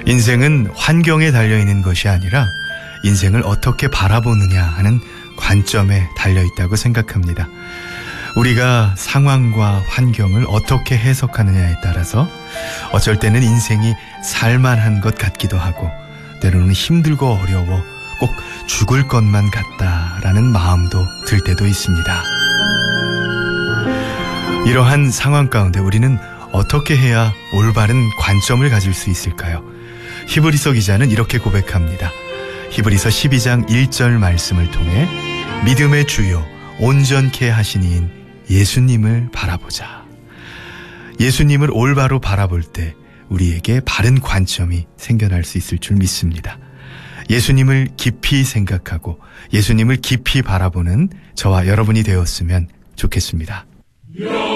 인생은 환경에 달려있는 것이 아니라 인생을 어떻게 바라보느냐 하는 관점에 달려있다고 생각합니다. 우리가 상황과 환경을 어떻게 해석하느냐에 따라서 어쩔 때는 인생이 살만한 것 같기도 하고 때로는 힘들고 어려워 꼭 죽을 것만 같다라는 마음도 들 때도 있습니다. 이러한 상황 가운데 우리는 어떻게 해야 올바른 관점을 가질 수 있을까요? 히브리서 기자는 이렇게 고백합니다. 히브리서 12장 1절 말씀을 통해 믿음의 주요 온전케 하신 이인 예수님을 바라보자. 예수님을 올바로 바라볼 때 우리에게 바른 관점이 생겨날 수 있을 줄 믿습니다. 예수님을 깊이 생각하고 예수님을 깊이 바라보는 저와 여러분이 되었으면 좋겠습니다.